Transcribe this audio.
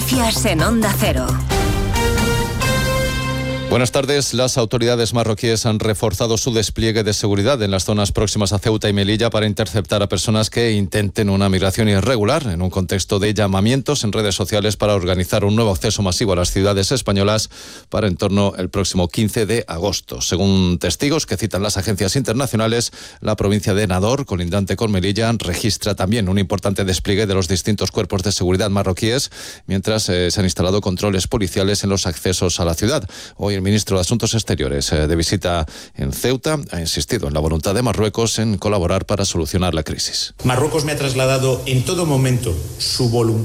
Noticias en Onda Cero. Buenas tardes. Las autoridades marroquíes han reforzado su despliegue de seguridad en las zonas próximas a Ceuta y Melilla para interceptar a personas que intenten una migración irregular, en un contexto de llamamientos en redes sociales para organizar un nuevo acceso masivo a las ciudades españolas para en torno al próximo 15 de agosto. Según testigos que citan las agencias internacionales, la provincia de Nador, colindante con Melilla, registra también un importante despliegue de los distintos cuerpos de seguridad marroquíes, mientras se han instalado controles policiales en los accesos a la ciudad. Hoy el ministro de Asuntos Exteriores, de visita en Ceuta, ha insistido en la voluntad de Marruecos en colaborar para solucionar la crisis. Marruecos me ha trasladado en todo momento su voluntad